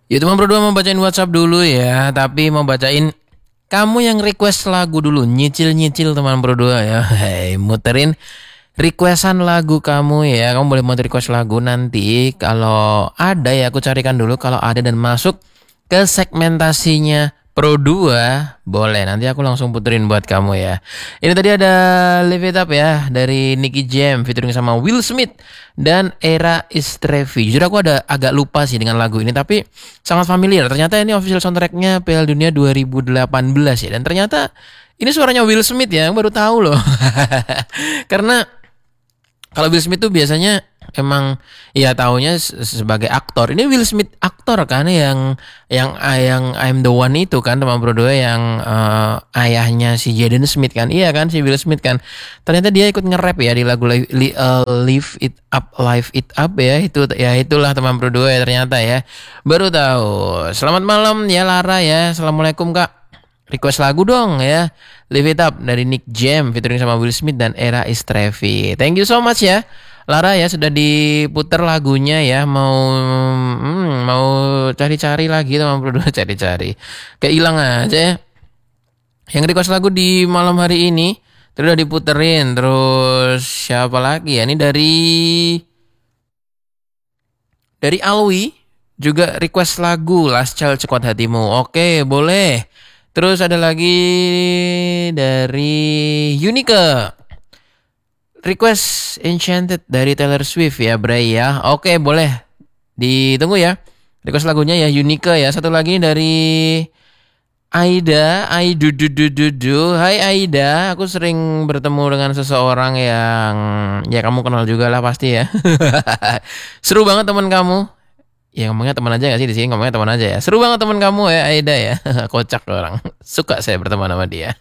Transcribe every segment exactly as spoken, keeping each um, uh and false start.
Ya teman berdua mau bacain WhatsApp dulu ya, tapi mau bacain kamu yang request lagu dulu, nyicil-nyicil teman berdua ya. Hei, muterin requestan lagu kamu ya. Kamu boleh mau request lagu nanti kalau ada ya aku carikan dulu kalau ada dan masuk ke segmentasinya Pro dua, boleh nanti aku langsung puterin buat kamu ya. Ini tadi ada Live It Up ya dari Nicky Jam featuring sama Will Smith dan Era Istrevi. Jujur aku ada agak lupa sih dengan lagu ini tapi sangat familiar. Ternyata ini official soundtracknya Piala Dunia dua ribu delapan belas ya. Dan ternyata ini suaranya Will Smith ya, aku baru tahu loh. Karena kalau Will Smith tuh biasanya emang ya taunya sebagai aktor. Ini Will Smith aktor kan yang yang yang I'm the One itu kan teman berdua yang uh, ayahnya si Jaden Smith kan. Iya kan si Will Smith kan. Ternyata dia ikut nge-rap ya di lagu li, li, uh, Live It Up, Live It Up ya. Itu ya itulah teman berdua ya ternyata ya. Baru tahu. Selamat malam ya Lara ya. Assalamualaikum Kak. Request lagu dong ya. Live It Up dari Nick Jam featuring sama Will Smith dan Era Istrevi. Thank you so much ya Lara ya sudah diputar lagunya ya. Mau hmm, mau cari-cari lagi teman berdua cari-cari. Kayak hilang aja ya. Yang request lagu di malam hari ini terus udah diputerin. Terus siapa lagi ya? Ini dari dari Alwi juga request lagu Last Child Sekuat Hatimu. Oke, boleh. Terus ada lagi dari Unika. Request Enchanted dari Taylor Swift ya Bray ya. Oke boleh ditunggu ya request lagunya ya Unika ya. Satu lagi dari Aida Aidu du du du du. Hai Aida, aku sering bertemu dengan seseorang yang ya kamu kenal juga lah pasti ya. Seru banget teman kamu. Ya ngomongnya teman aja gak sih di sini, ngomongnya teman aja ya. Seru banget teman kamu ya Aida ya. Kocak orang. Suka saya berteman sama dia.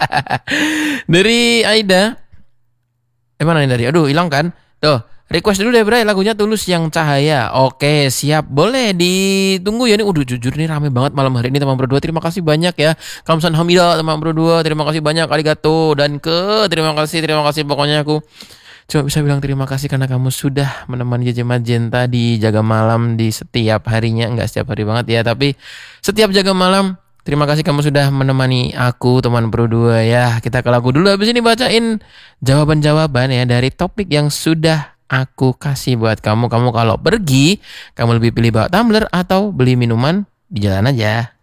Dari Aida. Eh mana nih dari? Aduh hilang kan? Tuh request dulu deh Bray lagunya Tulus Yang Cahaya. Oke siap, boleh ditunggu ya nih. Udah jujur nih rame banget malam hari ini teman berdua. Terima kasih banyak ya Kamsan Hamida teman berdua. Terima kasih banyak arigato dan ke terima kasih terima kasih pokoknya aku cuma bisa bilang terima kasih karena kamu sudah menemani Jeje Magenta di Jaga Malam di setiap harinya. Enggak setiap hari banget ya tapi setiap Jaga Malam. Terima kasih kamu sudah menemani aku teman Pro dua ya. Kita ke lagu dulu habis ini bacain jawaban-jawaban ya dari topik yang sudah aku kasih buat kamu. Kamu kalau pergi, kamu lebih pilih bawa tumbler atau beli minuman di jalan aja.